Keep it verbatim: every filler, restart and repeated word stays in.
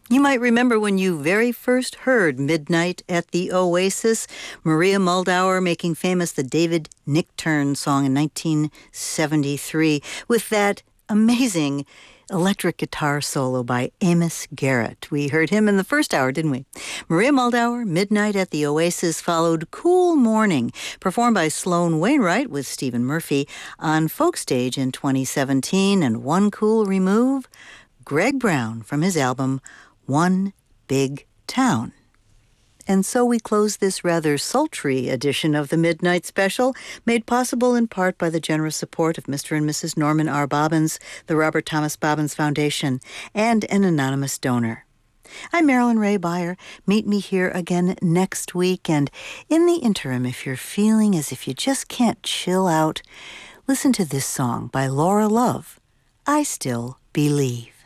You might remember when you very first heard Midnight at the Oasis, Maria Muldaur making famous the David Nichtern song in nineteen seventy-three with that amazing electric guitar solo by Amos Garrett. We heard him in the first hour, didn't we? Maria Muldaur, Midnight at the Oasis, followed Cool Morning, performed by Sloan Wainwright with Stephen Murphy on Folk Stage in twenty seventeen, and One Cool Remove, Greg Brown from his album One Big Town. And so we close this rather sultry edition of the Midnight Special, made possible in part by the generous support of Mister and Missus Norman R. Bobbins, the Robert Thomas Bobbins Foundation, and an anonymous donor. I'm Marilyn Ray Beyer. Meet me here again next week, and in the interim, if you're feeling as if you just can't chill out, listen to this song by Laura Love, I Still Believe.